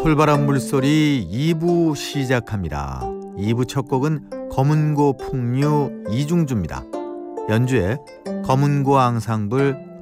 솔바람 물소리 2부 시작합니다. 2부 첫 곡은 검은고 풍류 이중주입니다. 연주에 검은고 앙상블